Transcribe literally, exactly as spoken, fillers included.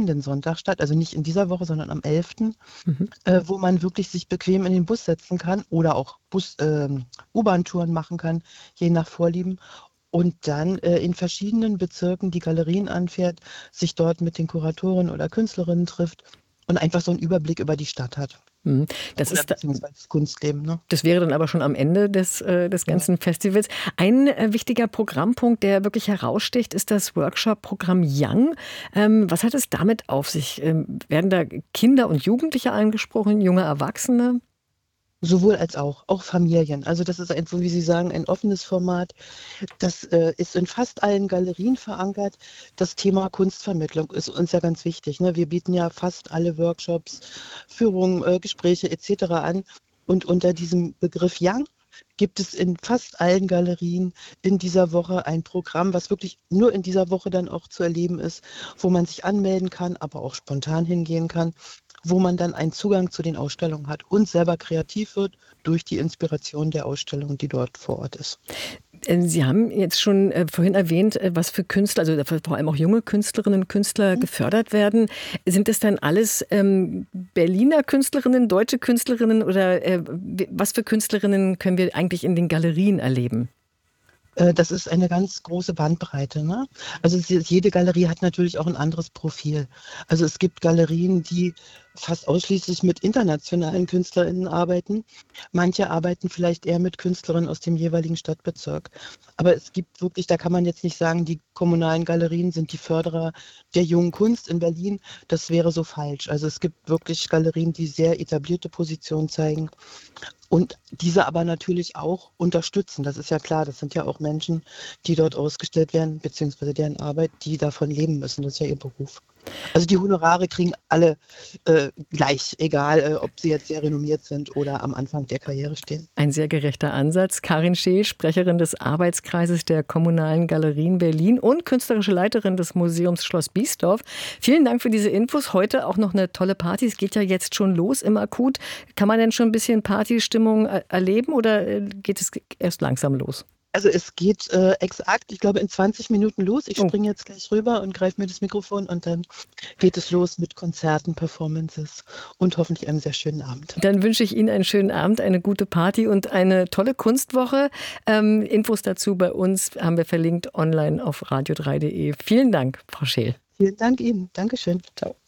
kommenden Sonntag statt, also nicht in dieser Woche, sondern am elften, Mhm. äh, wo man wirklich sich bequem in den Bus setzen kann oder auch Bus, ähm, U-Bahn-Touren machen kann, je nach Vorlieben. Und dann äh, in verschiedenen Bezirken die Galerien anfährt, sich dort mit den Kuratoren oder Künstlerinnen trifft und einfach so einen Überblick über die Stadt hat. Mhm. Das Oder ist da, beziehungsweise das Kunstleben, ne? das wäre dann aber schon am Ende des, äh, des Ja. ganzen Festivals. Ein äh, wichtiger Programmpunkt, der wirklich heraussticht, ist das Workshop-Programm Young. Ähm, was hat es damit auf sich? Ähm, werden da Kinder und Jugendliche angesprochen, junge Erwachsene? Sowohl als auch, auch Familien. Also das ist ein, so wie Sie sagen, ein offenes Format. Das äh, ist in fast allen Galerien verankert. Das Thema Kunstvermittlung ist uns ja ganz wichtig, ne? Wir bieten ja fast alle Workshops, Führungen, äh, Gespräche et cetera an. Und unter diesem Begriff Young gibt es in fast allen Galerien in dieser Woche ein Programm, was wirklich nur in dieser Woche dann auch zu erleben ist, wo man sich anmelden kann, aber auch spontan hingehen kann, wo man dann einen Zugang zu den Ausstellungen hat und selber kreativ wird durch die Inspiration der Ausstellung, die dort vor Ort ist. Äh, Sie haben jetzt schon äh, vorhin erwähnt, äh, was für Künstler, also für vor allem auch junge Künstlerinnen und Künstler gefördert werden. Sind das dann alles ähm, Berliner Künstlerinnen, deutsche Künstlerinnen oder äh, w- was für Künstlerinnen können wir eigentlich in den Galerien erleben? Äh, Das ist eine ganz große Bandbreite, ne? Also es ist, jede Galerie hat natürlich auch ein anderes Profil. Also es gibt Galerien, die fast ausschließlich mit internationalen KünstlerInnen arbeiten. Manche arbeiten vielleicht eher mit Künstlerinnen aus dem jeweiligen Stadtbezirk. Aber es gibt wirklich, da kann man jetzt nicht sagen, die kommunalen Galerien sind die Förderer der jungen Kunst in Berlin. Das wäre so falsch. Also es gibt wirklich Galerien, die sehr etablierte Positionen zeigen. Und diese aber natürlich auch unterstützen. Das ist ja klar, das sind ja auch Menschen, die dort ausgestellt werden, beziehungsweise deren Arbeit, die davon leben müssen. Das ist ja ihr Beruf. Also die Honorare kriegen alle äh, gleich, egal äh, ob sie jetzt sehr renommiert sind oder am Anfang der Karriere stehen. Ein sehr gerechter Ansatz. Karin Scheel, Sprecherin des Arbeitskreises der Kommunalen Galerien Berlin und künstlerische Leiterin des Museums Schloss Biesdorf. Vielen Dank für diese Infos. Heute auch noch eine tolle Party. Es geht ja jetzt schon los im Akut. Kann man denn schon ein bisschen Partystimmung äh, erleben oder äh, geht es erst langsam los? Also es geht äh, exakt, ich glaube, in zwanzig Minuten los. Ich Oh. springe jetzt gleich rüber und greife mir das Mikrofon und dann geht es los mit Konzerten, Performances und hoffentlich einem sehr schönen Abend. Dann wünsche ich Ihnen einen schönen Abend, eine gute Party und eine tolle Kunstwoche. Ähm, Infos dazu bei uns haben wir verlinkt online auf radio drei punkt de. Vielen Dank, Frau Scheel. Vielen Dank Ihnen. Dankeschön. Ciao.